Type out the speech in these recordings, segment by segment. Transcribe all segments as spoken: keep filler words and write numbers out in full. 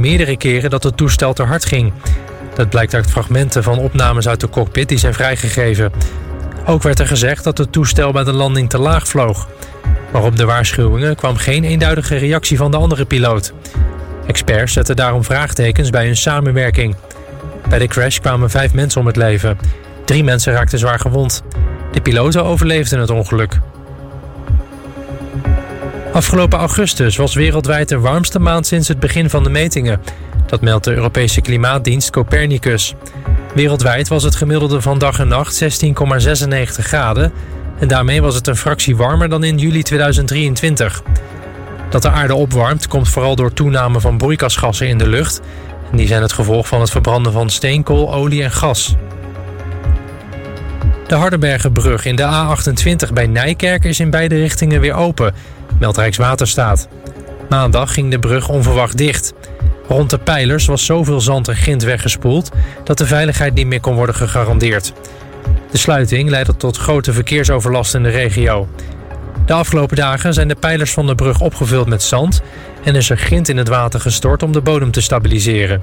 meerdere keren dat het toestel te hard ging. Dat blijkt uit fragmenten van opnames uit de cockpit die zijn vrijgegeven. Ook werd er gezegd dat het toestel bij de landing te laag vloog. Maar op de waarschuwingen kwam geen eenduidige reactie van de andere piloot. Experts zetten daarom vraagtekens bij hun samenwerking. Bij de crash kwamen vijf mensen om het leven. Drie mensen raakten zwaar gewond. De piloten overleefden het ongeluk. Afgelopen augustus was wereldwijd de warmste maand sinds het begin van de metingen. Dat meldt de Europese klimaatdienst Copernicus. Wereldwijd was het gemiddelde van dag en nacht zestien komma zesennegentig graden... en daarmee was het een fractie warmer dan in juli tweeduizend drieëntwintig. Dat de aarde opwarmt komt vooral door toename van broeikasgassen in de lucht... en die zijn het gevolg van het verbranden van steenkool, olie en gas. De Hardenbergenbrug in de A achtentwintig bij Nijkerk is in beide richtingen weer open, meldt Rijkswaterstaat. Maandag ging de brug onverwacht dicht. Rond de pijlers was zoveel zand en grind weggespoeld dat de veiligheid niet meer kon worden gegarandeerd. De sluiting leidde tot grote verkeersoverlast in de regio. De afgelopen dagen zijn de pijlers van de brug opgevuld met zand en is er grind in het water gestort om de bodem te stabiliseren.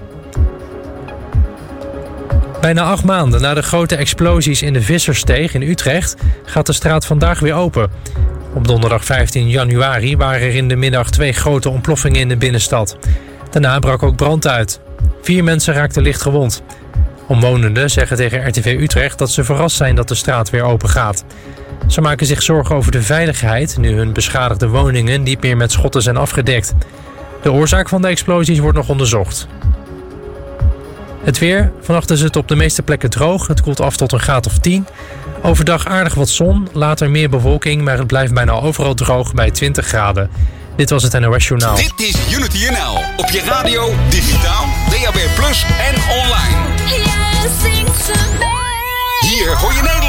Bijna acht maanden na de grote explosies in de Vissersteeg in Utrecht gaat de straat vandaag weer open. Op donderdag vijftien januari waren er in de middag twee grote ontploffingen in de binnenstad. Daarna brak ook brand uit. Vier mensen raakten licht gewond. Omwonenden zeggen tegen R T V Utrecht dat ze verrast zijn dat de straat weer open gaat. Ze maken zich zorgen over de veiligheid nu hun beschadigde woningen niet meer met schotten zijn afgedekt. De oorzaak van de explosies wordt nog onderzocht. Het weer. Vannacht is het op de meeste plekken droog. Het koelt af tot een graad of tien. Overdag aardig wat zon, later meer bewolking, maar het blijft bijna overal droog bij twintig graden. Dit was het N O S Journaal. Dit is Unity N L. Op je radio, digitaal, D A B plus, en online. Hier hoor je Nederland.